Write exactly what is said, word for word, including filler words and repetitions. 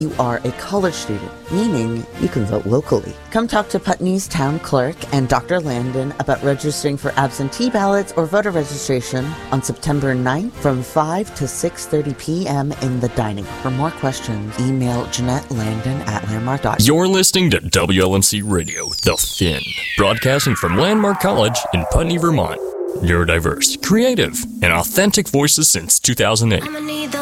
You are a college student, meaning you can vote locally. Come talk to Putney's town clerk and Doctor Landon about registering for absentee ballots or voter registration on September ninth from five to six thirty p.m. in the dining room. For more questions, email Jeanette Landon at landmark dot com. You're listening to W L N C Radio, The Fin, broadcasting from Landmark College in Putney, Vermont. Neurodiverse, creative, and authentic voices since two thousand eight.